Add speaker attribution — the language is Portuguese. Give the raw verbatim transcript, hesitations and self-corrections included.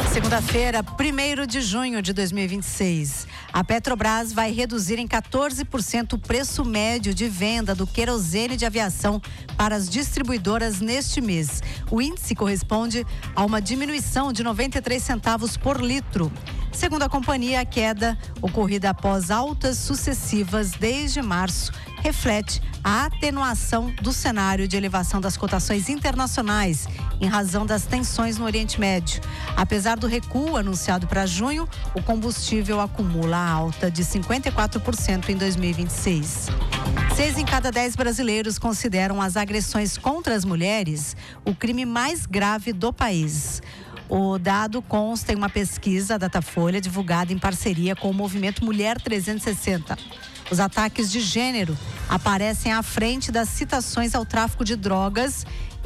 Speaker 1: Segunda-feira, primeiro de junho de dois mil e vinte e seis. A Petrobras vai reduzir em quatorze por cento o preço médio de venda do querosene de aviação para as distribuidoras neste mês. O índice corresponde a uma diminuição de noventa e três centavos por litro. Segundo a companhia, a queda, ocorrida após altas sucessivas desde março, reflete a atenuação do cenário de elevação das cotações internacionais em razão das tensões no Oriente Médio. Apesar do recuo anunciado para junho, o combustível acumula alta de cinquenta e quatro por cento em dois mil e vinte e seis. Seis em cada dez brasileiros consideram as agressões contra as mulheres o crime mais grave do país. O dado consta em uma pesquisa Datafolha divulgada em parceria com o movimento Mulher trezentos e sessenta. Os ataques de gênero aparecem à frente das citações ao tráfico de drogas